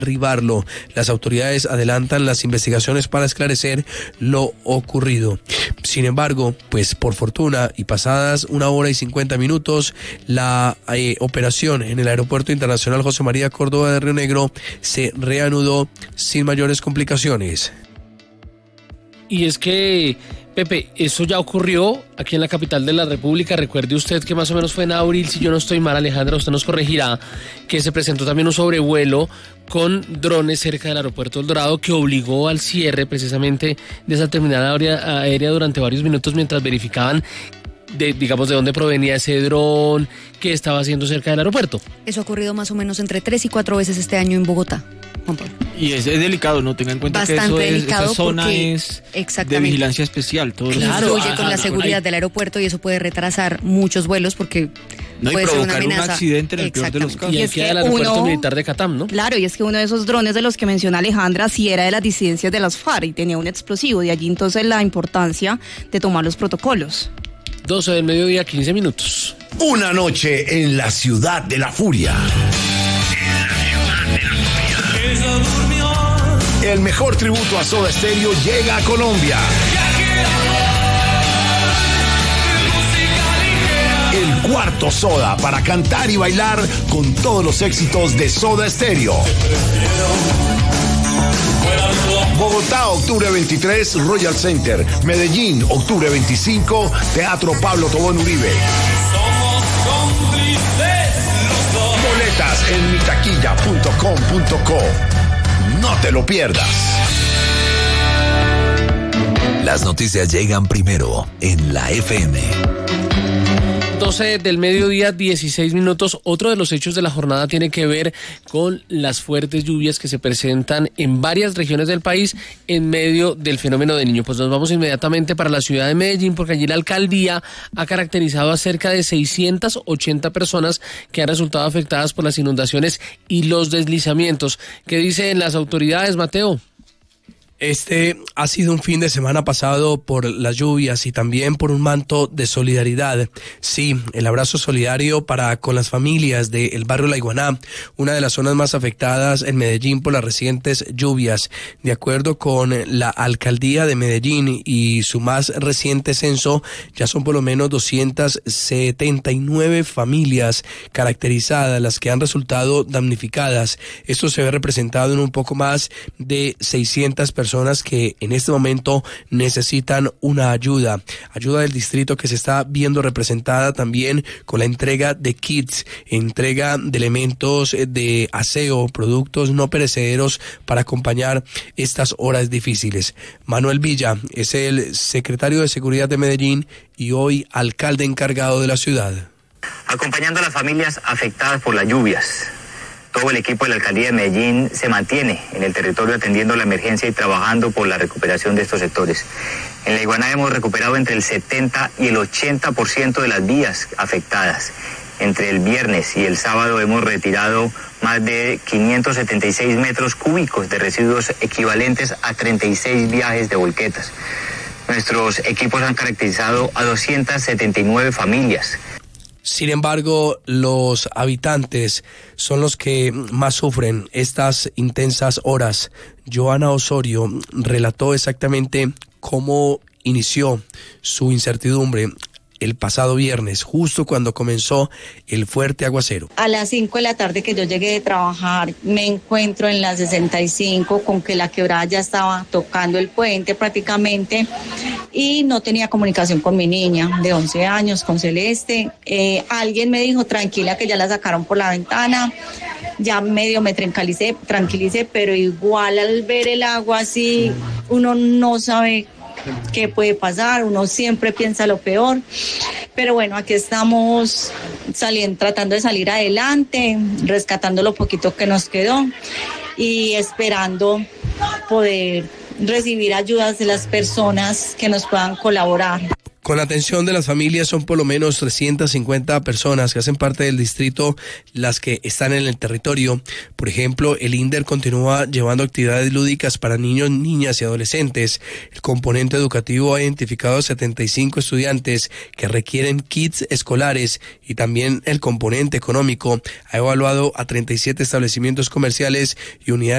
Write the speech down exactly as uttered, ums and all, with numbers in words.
derribarlo. Las autoridades adelantan las investigaciones para esclarecer lo ocurrido. Sin embargo, pues por fortuna y pasadas una hora y cincuenta minutos, la eh, operación en el Aeropuerto Internacional José María Córdoba de Río Negro se reanudó sin mayores complicaciones. Y es que, Pepe, eso ya ocurrió aquí en la capital de la República. Recuerde usted que más o menos fue en abril, si yo no estoy mal, Alejandra, usted nos corregirá, que se presentó también un sobrevuelo con drones cerca del aeropuerto El Dorado que obligó al cierre precisamente de esa terminal aérea durante varios minutos mientras verificaban de, digamos, de dónde provenía ese dron que estaba haciendo cerca del aeropuerto. Eso ha ocurrido más o menos entre tres y cuatro veces este año en Bogotá. Y es, es delicado, ¿no? Tengan en cuenta Bastante que eso es, delicado esa zona porque, es de vigilancia especial. Todo claro, eso. influye con la seguridad del aeropuerto y eso puede retrasar muchos vuelos porque no, puede y ser una provocar amenaza. un accidente en el peor de los casos. Y, y es que el aeropuerto uno, militar de Catam, ¿no? Claro, y es que uno de esos drones de los que menciona Alejandra sí era de las disidencias de las FARC y tenía un explosivo, de allí entonces la importancia de tomar los protocolos. doce del mediodía, quince minutos. Una noche en la ciudad de la furia. El mejor tributo a Soda Stereo llega a Colombia. El cuarto Soda para cantar y bailar con todos los éxitos de Soda Stereo. Bogotá, octubre veintitrés, Royal Center. Medellín, octubre veinticinco, Teatro Pablo Tobón Uribe. Boletas en mitaquilla punto com punto co. No te lo pierdas. Las noticias llegan primero en la F M. doce del mediodía, dieciséis minutos. Otro de los hechos de la jornada tiene que ver con las fuertes lluvias que se presentan en varias regiones del país en medio del fenómeno de Niño. Pues nos vamos inmediatamente para la ciudad de Medellín porque allí la alcaldía ha caracterizado a cerca de seiscientas ochenta personas que han resultado afectadas por las inundaciones y los deslizamientos. ¿Qué dicen las autoridades, Mateo? Este ha sido un fin de semana pasado por las lluvias y también por un manto de solidaridad. Sí, el abrazo solidario para con las familias del barrio La Iguaná, una de las zonas más afectadas en Medellín por las recientes lluvias. De acuerdo con la alcaldía de Medellín y su más reciente censo, ya son por lo menos doscientas setenta y nueve familias caracterizadas las que han resultado damnificadas. Esto se ve representado en un poco más de seiscientas personas personas que en este momento necesitan una ayuda, ayuda del distrito que se está viendo representada también con la entrega de kits, entrega de elementos de aseo, productos no perecederos para acompañar estas horas difíciles. Manuel Villa es el secretario de Seguridad de Medellín y hoy alcalde encargado de la ciudad. Acompañando a las familias afectadas por las lluvias. Todo el equipo de la Alcaldía de Medellín se mantiene en el territorio atendiendo la emergencia y trabajando por la recuperación de estos sectores. En La Iguaná hemos recuperado entre el setenta y el ochenta por ciento de las vías afectadas. Entre el viernes y el sábado hemos retirado más de quinientos setenta y seis metros cúbicos de residuos equivalentes a treinta y seis viajes de volquetas. Nuestros equipos han caracterizado a doscientas setenta y nueve familias. Sin embargo, los habitantes son los que más sufren estas intensas horas. Joana Osorio relató exactamente cómo inició su incertidumbre el pasado viernes, justo cuando comenzó el fuerte aguacero. A las cinco de la tarde que yo llegué de trabajar, me encuentro en la sesenta y cinco con que la quebrada ya estaba tocando el puente prácticamente y no tenía comunicación con mi niña de once años, con Celeste. Eh, alguien me dijo, tranquila, que ya la sacaron por la ventana. Ya medio me tranquilicé, tranquilicé, pero igual al ver el agua así, uno no sabe qué puede pasar, uno siempre piensa lo peor, pero bueno, aquí estamos saliendo, tratando de salir adelante, rescatando lo poquito que nos quedó y esperando poder recibir ayudas de las personas que nos puedan colaborar. Con la atención de las familias son por lo menos trescientas cincuenta personas que hacen parte del distrito las que están en el territorio. Por ejemplo, el INDER continúa llevando actividades lúdicas para niños, niñas y adolescentes. El componente educativo ha identificado setenta y cinco estudiantes que requieren kits escolares y también el componente económico ha evaluado a treinta y siete establecimientos comerciales y unidades